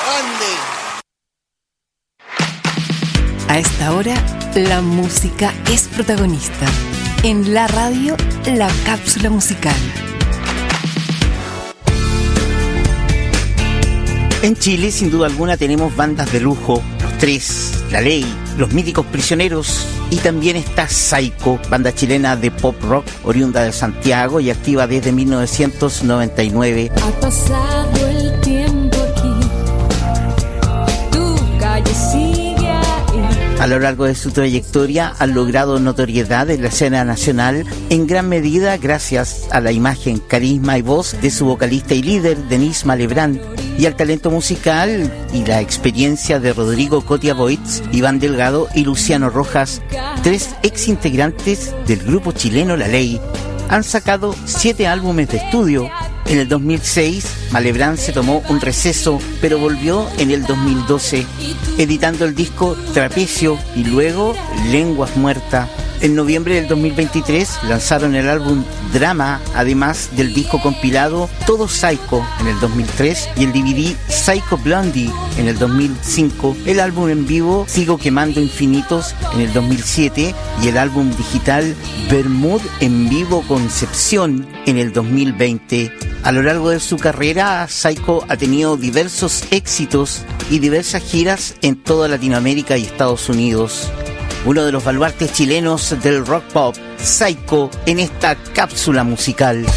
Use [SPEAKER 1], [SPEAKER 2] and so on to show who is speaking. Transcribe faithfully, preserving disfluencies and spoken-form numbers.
[SPEAKER 1] ¡Grande!
[SPEAKER 2] A esta hora, la música es protagonista. En la radio, la cápsula musical.
[SPEAKER 1] En Chile, sin duda alguna, tenemos bandas de lujo. Los Tres, La Ley, Los Míticos Prisioneros, y también está Saiko, banda chilena de pop rock oriunda de Santiago y activa desde mil novecientos noventa y nueve.
[SPEAKER 3] Ha pasado el tiempo aquí, tu calle sigue ahí.
[SPEAKER 1] A lo largo de su trayectoria han logrado notoriedad en la escena nacional, en gran medida gracias a la imagen, carisma y voz de su vocalista y líder, Denise Malebrán, y al talento musical y la experiencia de Rodrigo Cotia Boitz, Iván Delgado y Luciano Rojas, tres ex integrantes del grupo chileno La Ley. Han sacado siete álbumes de estudio. En el dos mil seis, Malebrán se tomó un receso, pero volvió en el dos mil doce, editando el disco Trapecio y luego Lenguas Muertas. En noviembre del dos mil veintitrés lanzaron el álbum Drama, además del disco compilado Todo Psycho en el dos mil tres y el D V D Psycho Blondie en el dos mil cinco, el álbum en vivo Sigo Quemando Infinitos en el dos mil siete y el álbum digital Bermud en vivo Concepción en el dos mil veinte. A lo largo de su carrera, Saiko ha tenido diversos éxitos y diversas giras en toda Latinoamérica y Estados Unidos. Uno de los baluartes chilenos del rock pop, Saiko, en esta cápsula musical.